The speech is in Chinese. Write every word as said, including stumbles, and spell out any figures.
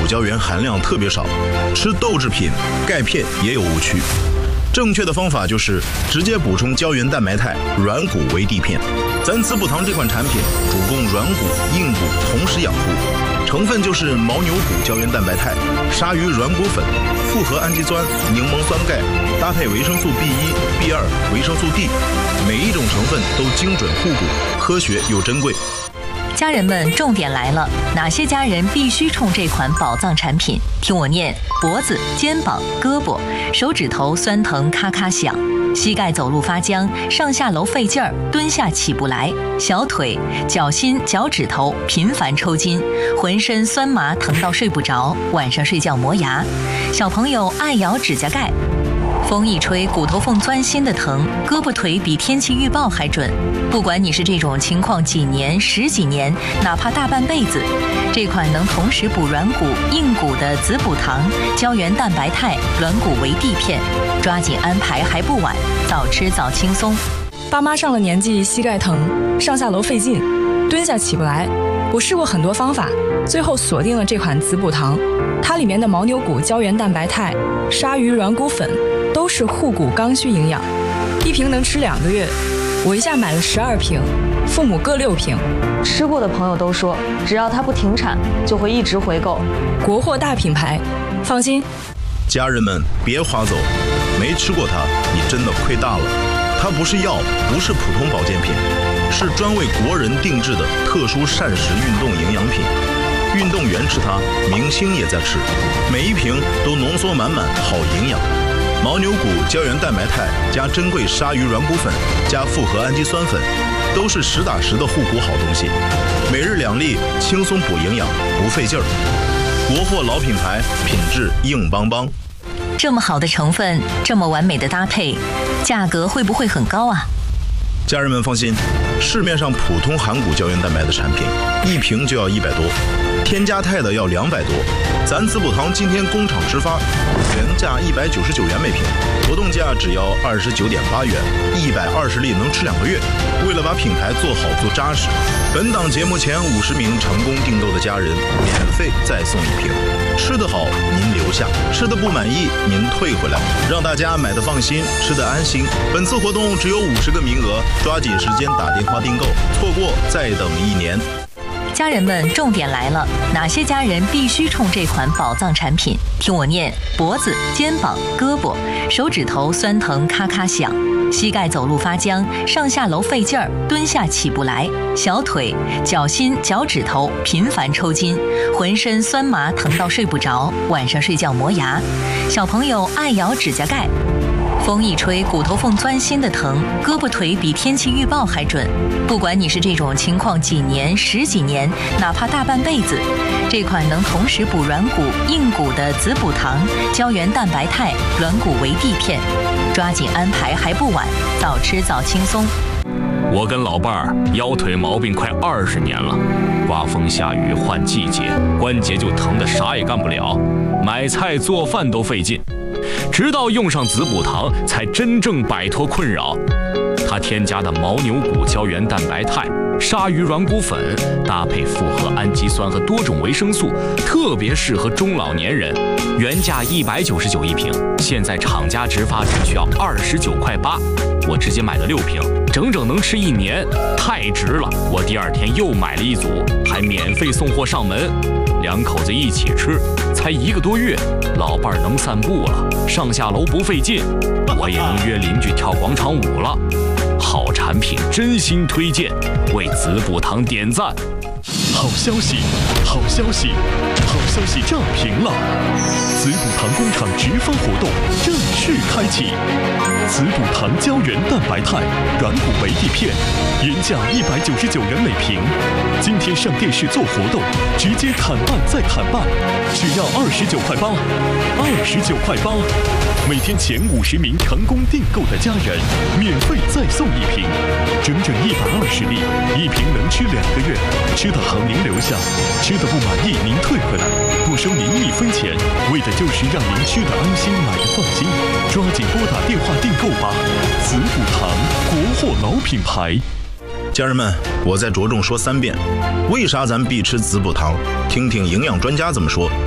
骨胶原含量特别少，吃豆制品、钙片也有误区。正确的方法就是直接补充胶原蛋白肽软骨维 D 片。咱子补堂这款产品主攻软骨、硬骨同时养护，成分就是牦牛骨胶原蛋白肽、鲨鱼软骨粉、复合氨基酸、柠檬酸钙，搭配维生素 B 一、B 二、维生素 D， 每一种成分都精准护骨，科学又珍贵。 家人们，重点来了，哪些家人必须冲这款宝藏产品？听我念：脖子、肩膀、胳膊、手指头酸疼咔咔响，膝盖走路发僵，上下楼费劲儿，蹲下起不来，小腿、脚心、脚趾头频繁抽筋，浑身酸麻疼到睡不着，晚上睡觉磨牙，小朋友爱咬指甲盖。风一吹，骨头缝钻心的疼，胳膊腿比天气预报还准。不管你是这种情况几年、十几年，哪怕大半辈子，这款能同时补软骨、硬骨的子补堂胶原蛋白肽软骨维 D 片，抓紧安排还不晚，早吃早轻松。 爸妈上了年纪，膝盖疼，上下楼费劲，蹲下起不来。我试过很多方法，最后锁定了这款子补堂。它里面的牦牛骨胶原蛋白肽、鲨鱼软骨粉都是护骨刚需营养，一瓶能吃两个月。我一下买了十二瓶，父母各六瓶。 吃过的朋友都说，只要它不停产，就会一直回购。 国货大品牌，放心。 家人们别划走，没吃过它，你真的亏大了。它不是药，不是普通保健品，是专为国人定制的特殊膳食运动营养品。运动员吃它，明星也在吃，每一瓶都浓缩满满好营养。牦牛骨胶原蛋白肽加珍贵鲨鱼软骨粉加复合氨基酸粉，都是实打实的护骨好东西。每日两粒，轻松补营养，不费劲儿。国货老品牌，品质硬邦邦。 这么好的成分，这么完美的搭配，价格会不会很高啊？ 家人们放心，市面上普通含骨胶原蛋白的产品，一瓶就要一百多，添加肽的要两百多。咱子补堂今天工厂直发，原价一百九十九元每瓶，活动价只要二十九点八元，一百二十粒能吃两个月。为了把品牌做好做扎实，本档节目前五十名成功订购的家人，免费再送一瓶。吃得好您留下，吃得不满意您退回来，让大家买得放心，吃得安心。本次活动只有五十个名额，抓紧时间打电话订购，错过再等一年。 家人们，重点来了，哪些家人必须冲这款宝藏产品？听我念：脖子、肩膀、胳膊、手指头酸疼咔咔响，膝盖走路发僵，上下楼费劲儿，蹲下起不来，小腿、脚心、脚趾头频繁抽筋，浑身酸麻疼到睡不着，晚上睡觉磨牙，小朋友爱咬指甲盖。风一吹，骨头缝钻心的疼，胳膊腿比天气预报还准。不管你是这种情况几年、十几年，哪怕大半辈子，这款能同时补软骨、硬骨的子补堂胶原蛋白肽软骨维 D 片，抓紧安排还不晚，早吃早轻松。 我跟老伴儿腰腿毛病快二十年了，刮风下雨换季节，关节就疼得啥也干不了，买菜做饭都费劲。直到用上子补堂，才真正摆脱困扰。它添加的牦牛骨胶原蛋白肽、鲨鱼软骨粉，搭配复合氨基酸和多种维生素，特别适合中老年人。原价一百九十九一瓶，现在厂家直发只需要二十九块八，我直接买了六瓶，整整能吃一年，太值了！我第二天又买了一组，还免费送货上门。两口子一起吃，才一个多月，老伴儿能散步了，上下楼不费劲，我也能约邻居跳广场舞了。好产品真心推荐，为子补堂点赞。 好消息，好消息，好消息炸屏了！子补堂工厂直发活动正式开启，子补堂胶原蛋白肽软骨维 D 片，原价一百九十九元每瓶，今天上电视做活动，直接砍半再砍半，只要二十九块八，二十九块八。每天前五十名成功订购的家人，免费再送一瓶，整整一百二十粒，一瓶能吃两个月。吃得好您留下，吃得不满意您退回来，不收您一分钱，为的就是让您吃得安心，买得放心。抓紧拨打电话订购吧！子补堂，国货老品牌。 家人们，我再着重说三遍，为啥咱必吃子补堂？听听营养专家怎么说。